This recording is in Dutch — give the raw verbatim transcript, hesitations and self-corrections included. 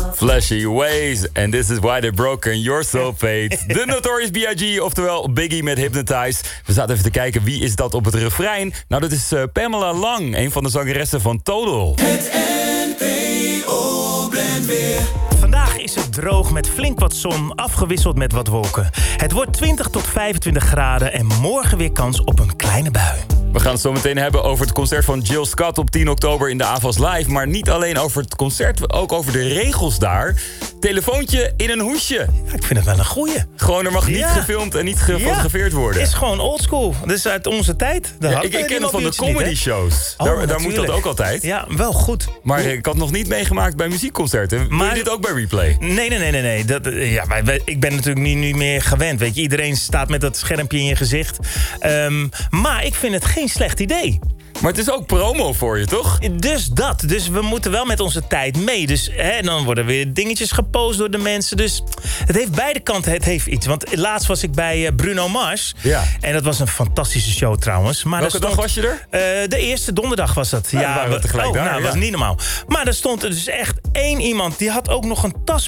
Flashy ways, and this is why they're broken, you're so fate. The Notorious B I G, oftewel Biggie met Hypnotize. We zaten even te kijken, wie is dat op het refrein? Nou, dat is uh, Pamela Lang, een van de zangeressen van Total. Het N P O Blendweer. Vandaag is het droog met flink wat zon, afgewisseld met wat wolken. Het wordt twintig tot vijfentwintig graden en morgen weer kans op een kleine bui. We gaan het zo meteen hebben over het concert van Jill Scott op tien oktober in de A V A S Live. Maar niet alleen over het concert, ook over de regels daar. Telefoontje in een hoesje. Ja, ik vind het wel een goeie. Gewoon, er mag niet Ja. gefilmd en niet gefotografeerd worden. Is gewoon oldschool. Dat is uit onze tijd. Ja, ik, ik ken het van de comedy shows. Oh, daar, daar moet dat ook altijd. Ja, wel goed. Maar ik had nog niet meegemaakt bij muziekconcerten. Wil Maar- je dit ook bij Replay? Nee, nee, nee, nee. nee. Dat, ja, wij, wij- ik ben natuurlijk niet, niet meer gewend. Weet je, iedereen staat met dat schermpje in je gezicht. Um, maar ik vind het geen slecht idee. Maar het is ook promo voor je, toch? Dus dat. Dus we moeten wel met onze tijd mee. Dus hè, dan worden weer dingetjes gepost door de mensen. Dus het heeft beide kanten. Het heeft iets. Want laatst was ik bij uh, Bruno Mars. Ja. En dat was een fantastische show trouwens. Maar Welke er stond, dag was je er? Uh, de eerste donderdag was dat. Ja, dan waren we tegelijk oh, daar, nou, dat ja. was niet normaal. Maar er stond er dus echt één iemand. Die had ook nog een tas